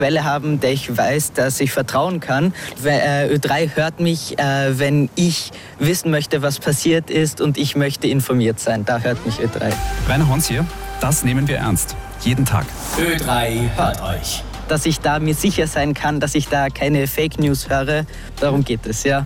Welle haben, der ich weiß, dass ich vertrauen kann. Ö3 hört mich, wenn ich wissen möchte, was passiert ist und ich möchte informiert sein. Da hört mich Ö3. Rainer Hons hier, das nehmen wir ernst. Jeden Tag. Ö3 hört euch. Dass ich da mir sicher sein kann, dass ich da keine Fake News höre, darum geht es, ja.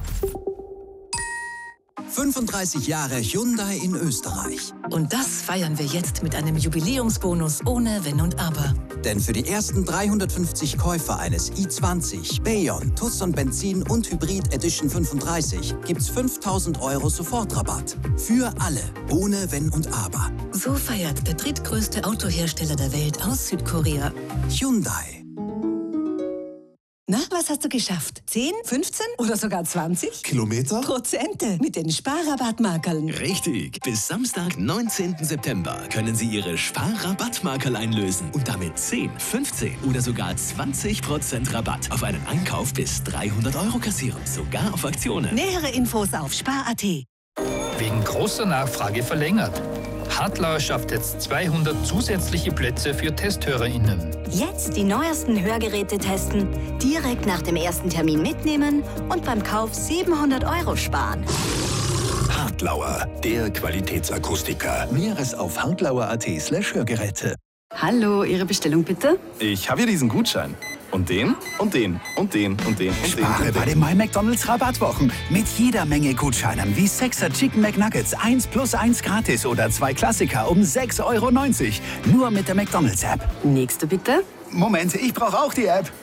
35 Jahre Hyundai in Österreich. Und das feiern wir jetzt mit einem Jubiläumsbonus ohne Wenn und Aber. Denn für die ersten 350 Käufer eines i20, Bayon, Tucson Benzin und Hybrid Edition 35 gibt's 5.000 € Sofortrabatt. Für alle, ohne Wenn und Aber. So feiert der drittgrößte Autohersteller der Welt aus Südkorea. Hyundai. Na, was hast du geschafft? 10, 15 oder sogar 20? Kilometer? Prozente mit den Sparrabattmarkerln. Richtig. Bis Samstag, 19. September können Sie Ihre Sparrabattmarkerl einlösen und damit 10, 15 oder sogar 20% Rabatt auf einen Einkauf bis 300 € kassieren. Sogar auf Aktionen. Nähere Infos auf spar.at. Wegen großer Nachfrage verlängert. Hartlauer schafft jetzt 200 zusätzliche Plätze für TesthörerInnen. Jetzt die neuesten Hörgeräte testen, direkt nach dem ersten Termin mitnehmen und beim Kauf 700 € sparen. Hartlauer, der Qualitätsakustiker. Näheres auf hartlauer.at/Hörgeräte. Hallo, Ihre Bestellung bitte? Ich habe hier diesen Gutschein. Und den, und den, und den, und den, und Spare den. bei den My McDonald's Rabattwochen. Mit jeder Menge Gutscheinen wie 6er Chicken McNuggets 1 + 1 gratis oder 2 Klassiker um 6,90 €. Nur mit der McDonald's App. Nächste bitte. Moment, ich brauche auch die App.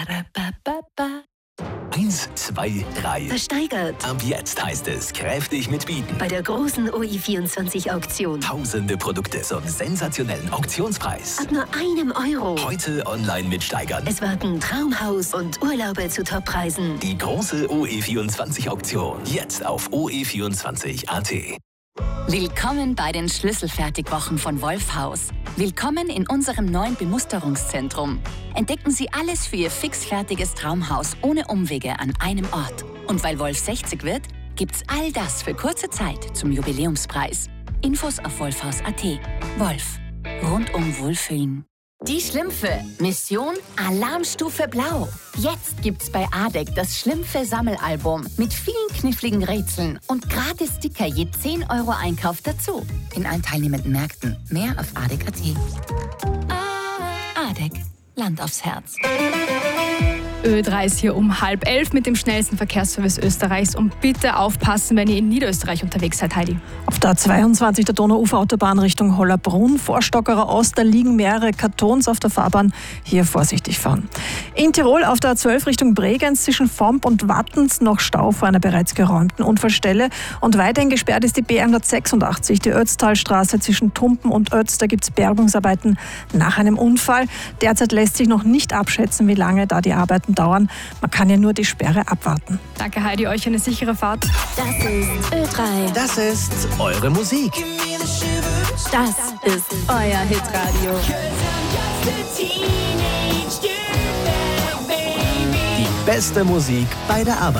1, 2, 3. Versteigert. Ab jetzt heißt es kräftig mitbieten. Bei der großen OI24-Auktion. Tausende Produkte zum sensationellen Auktionspreis. Ab nur €1. Heute online mitsteigern. Es warten Traumhaus und Urlaube zu Toppreisen. Die große OE24-Auktion. Jetzt auf OE24.at. Willkommen bei den Schlüsselfertigwochen von Wolfhaus. Willkommen in unserem neuen Bemusterungszentrum. Entdecken Sie alles für Ihr fixfertiges Traumhaus ohne Umwege an einem Ort. Und weil Wolf 60 wird, gibt's all das für kurze Zeit zum Jubiläumspreis. Infos auf wolfhaus.at. Wolf. Rundum Wohlfühlen. Die Schlümpfe. Mission Alarmstufe Blau. Jetzt gibt's bei ADEC das Schlümpfe-Sammelalbum mit vielen kniffligen Rätseln und gratis Sticker je 10 € Einkauf dazu. In allen teilnehmenden Märkten. Mehr auf ADEC.at. ADEC. Land aufs Herz. Ö3 ist hier um 10:30 mit dem schnellsten Verkehrsservice Österreichs. Und bitte aufpassen, wenn ihr in Niederösterreich unterwegs seid, Heidi. Auf der 22 der Donauuferautobahn Richtung Hollabrunn, vor Stockerer Ost, da liegen mehrere Kartons auf der Fahrbahn. Hier vorsichtig fahren. In Tirol auf der 12 Richtung Bregenz zwischen Vomp und Wattens noch Stau vor einer bereits geräumten Unfallstelle. Und weiterhin gesperrt ist die B186, die Ötztalstraße zwischen Tumpen und Ötz. Da gibt es Bergungsarbeiten nach einem Unfall. Derzeit lässt sich noch nicht abschätzen, wie lange da die Arbeiten dauern. Man kann ja nur die Sperre abwarten. Danke, Heidi, euch eine sichere Fahrt. Das ist Ö3. Das ist eure Musik. Das ist euer Hitradio. Die beste Musik bei der Arbeit.